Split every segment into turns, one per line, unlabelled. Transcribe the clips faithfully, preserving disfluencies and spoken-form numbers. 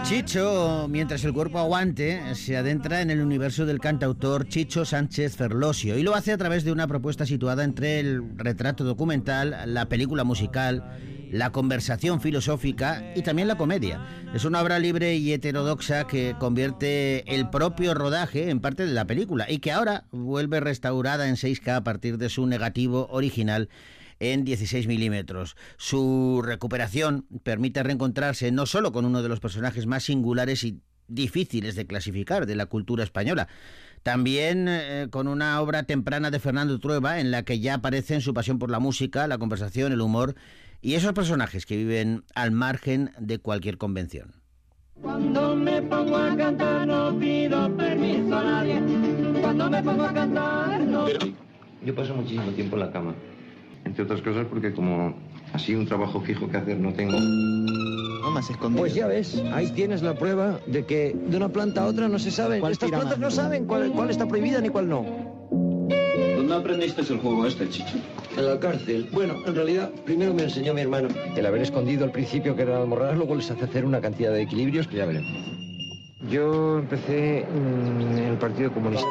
Chicho, mientras el cuerpo aguante, se adentra en el universo del cantautor Chicho Sánchez Ferlosio y lo hace a través de una propuesta situada entre el retrato documental, la película musical, la conversación filosófica y también la comedia. Es una obra libre y heterodoxa que convierte el propio rodaje en parte de la película y que ahora vuelve restaurada en seis K a partir de su negativo original en dieciséis milímetros. Su recuperación permite reencontrarse no solo con uno de los personajes más singulares y difíciles de clasificar de la cultura española, también eh, con una obra temprana de Fernando Trueba en la que ya aparecen su pasión por la música, la conversación, el humor y esos personajes que viven al margen de cualquier convención.
Cuando me pongo a cantar no pido permiso a nadie. Cuando me pongo a cantar no...
Yo paso muchísimo tiempo en la cama. Entre otras cosas porque como así un trabajo fijo que hacer no tengo.
No más escondido.
Pues ya ves, ahí tienes la prueba de que de una planta a otra no se sabe. Estas plantas no saben cuál, cuál está prohibida ni cuál no.
¿Dónde aprendiste el juego este, Chicho?
En la cárcel. Bueno, en realidad, primero me enseñó mi hermano. El haber escondido al principio que eran almorranas, luego les hace hacer una cantidad de equilibrios que ya veremos. Yo empecé en el Partido Comunista.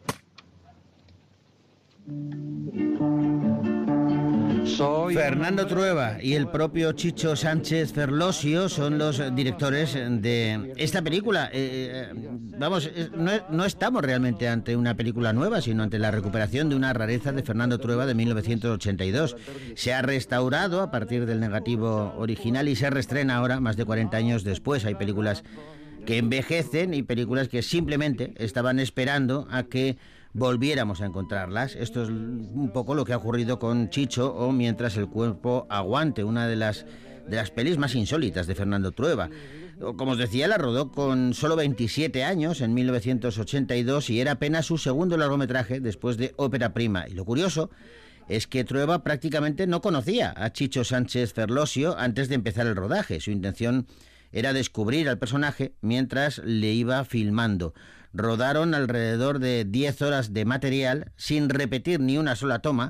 Soy Fernando Trueba y el propio Chicho Sánchez Ferlosio son los directores de esta película. Eh, vamos, no, no estamos realmente ante una película nueva, sino ante la recuperación de una rareza de Fernando Trueba de mil novecientos ochenta y dos. Se ha restaurado a partir del negativo original y se reestrena ahora, más de cuarenta años después. Hay películas que envejecen y películas que simplemente estaban esperando a que volviéramos a encontrarlas. Esto es un poco lo que ha ocurrido con Chicho o Mientras el cuerpo aguante, una de las de las pelis más insólitas de Fernando Trueba. Como os decía, la rodó con solo veintisiete años en mil novecientos ochenta y dos y era apenas su segundo largometraje después de Ópera Prima. Y lo curioso es que Trueba prácticamente no conocía a Chicho Sánchez Ferlosio antes de empezar el rodaje. Su intención era descubrir al personaje mientras le iba filmando. Rodaron alrededor de diez horas de material sin repetir ni una sola toma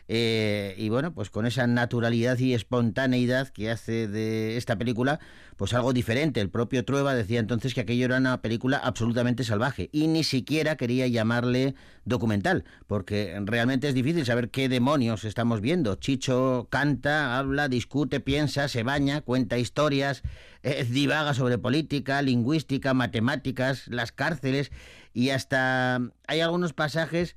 eh, y bueno, pues con esa naturalidad y espontaneidad que hace de esta película pues algo diferente. El propio Trueba decía entonces que aquello era una película absolutamente salvaje y ni siquiera quería llamarle documental, porque realmente es difícil saber qué demonios estamos viendo. Chicho canta, habla, discute, piensa, se baña, cuenta historias, eh, divaga sobre política, lingüística, matemáticas, las cárceles y hasta hay algunos pasajes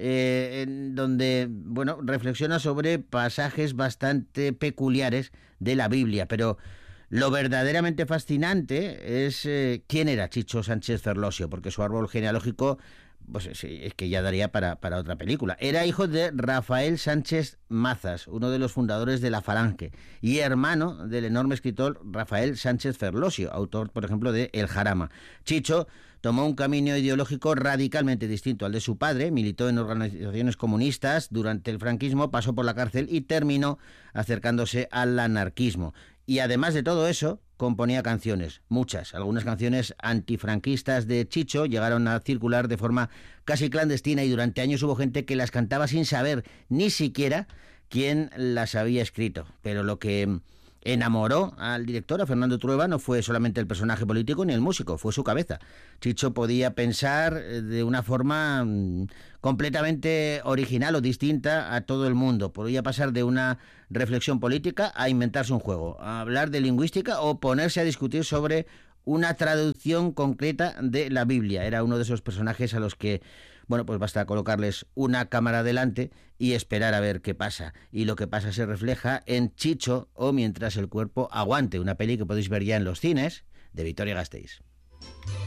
Eh, en donde, bueno, reflexiona sobre pasajes bastante peculiares de la Biblia, pero lo verdaderamente fascinante es eh, quién era Chicho Sánchez Ferlosio, porque su árbol genealógico pues es, es que ya daría para, para otra película. Era hijo de Rafael Sánchez Mazas, uno de los fundadores de la Falange, y hermano del enorme escritor Rafael Sánchez Ferlosio, autor, por ejemplo, de El Jarama. Chicho tomó un camino ideológico radicalmente distinto al de su padre, militó en organizaciones comunistas durante el franquismo, pasó por la cárcel y terminó acercándose al anarquismo. Y además de todo eso, componía canciones, muchas. Algunas canciones antifranquistas de Chicho llegaron a circular de forma casi clandestina y durante años hubo gente que las cantaba sin saber ni siquiera quién las había escrito. Pero lo que enamoró al director, a Fernando Trueba, no fue solamente el personaje político ni el músico, fue su cabeza. Chicho podía pensar de una forma completamente original o distinta a todo el mundo. Podía pasar de una reflexión política a inventarse un juego, a hablar de lingüística o ponerse a discutir sobre una traducción concreta de la Biblia. Era uno de esos personajes a los que, bueno, pues basta colocarles una cámara delante y esperar a ver qué pasa. Y lo que pasa se refleja en Chicho o Mientras el cuerpo aguante, una peli que podéis ver ya en los cines de Vitoria Gasteiz.